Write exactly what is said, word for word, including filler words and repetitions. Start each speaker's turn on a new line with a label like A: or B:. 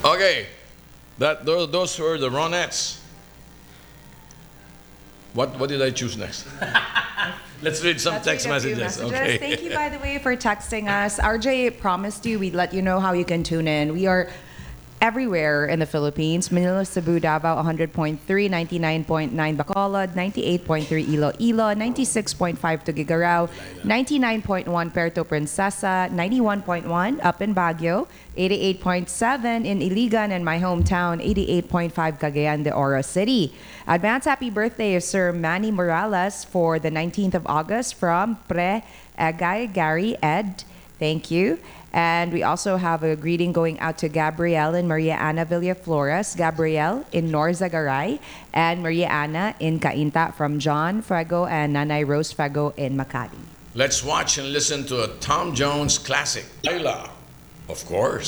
A: Okay, that those, those were the Ronettes. What what did I choose next? Let's read some
B: Let's
A: text
B: read a few
A: messages.
B: messages.
A: Okay.
B: Thank you, by the way, for texting us. R J promised you we'd let you know how you can tune in. We are everywhere in the Philippines. Manila, Cebu, Davao, one hundred point three, ninety-nine point nine Bacolod, ninety-eight point three Iloilo, ninety-six point five Tuguegarao, ninety-nine point one Puerto Princesa, ninety-one point one up in Baguio, eighty-eight point seven in Iligan and my hometown, eighty-eight point five Cagayan de Oro City. Advance happy birthday, Sir Manny Morales, for the nineteenth of August from Pre Agay Gary Ed. Thank you. And we also have a greeting going out to Gabrielle and Maria Ana Villaflores. Gabrielle in Norzagaray and Maria Ana in Cainta from John Fuego and Nanay Rose Fuego in Makati.
A: Let's watch and listen to a Tom Jones classic, Laila, of course.